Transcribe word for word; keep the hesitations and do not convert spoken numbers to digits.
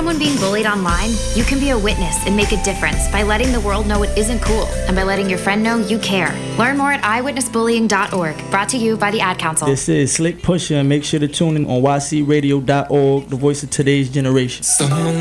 someone being bullied online, you can be a witness and make a difference by letting the world know it isn't cool and by letting your friend know you care. Learn more at eyewitness bullying dot org. Brought to you by the Ad Council. This is Slick Pusher, and make sure to tune in on y c radio dot org, the voice of today's generation. Someone